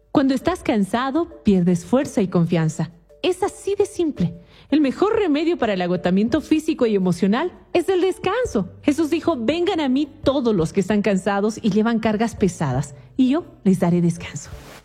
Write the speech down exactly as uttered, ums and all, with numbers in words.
Cuando estás cansado, pierdes fuerza y confianza. Es así de simple. El mejor remedio para el agotamiento físico y emocional es el descanso. Jesús dijo, vengan a mí todos los que están cansados y llevan cargas pesadas, y yo les daré descanso.